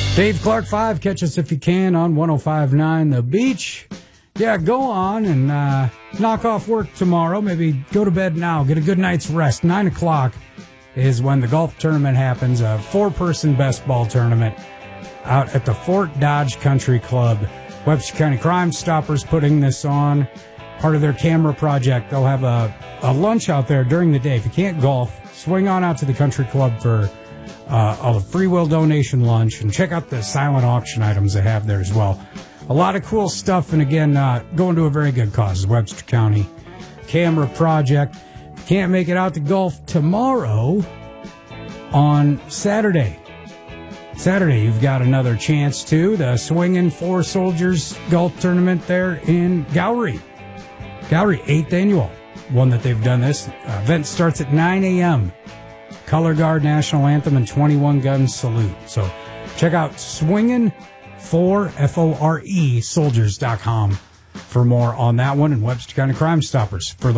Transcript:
Dave Clark 5, catch us if you can on 105.9 The Beach. Yeah, go on and knock off work tomorrow. Maybe go to bed now. Get a good night's rest. 9 o'clock is when the golf tournament happens, a 4-person best ball tournament out at the Fort Dodge Country Club. Webster County Crime Stoppers putting this on, part of their camera project. They'll have a lunch out there during the day. If you can't golf, swing on out to the country club for a free will donation lunch, and check out the silent auction items they have there as well. A lot of cool stuff, and again, going to a very good cause, Webster County Camera Project. If you can't make it out to golf tomorrow, on Saturday, you've got another chance to the Swingin' Four Soldiers Golf Tournament there in Gowrie. Gowrie, 8th annual one that they've done this. Event starts at 9 a.m. Color Guard, National Anthem, and 21 Gun Salute. So check out Swingin' 4, F-O-R-E, soldiers.com for more on that one, and Webster County Crime Stoppers for the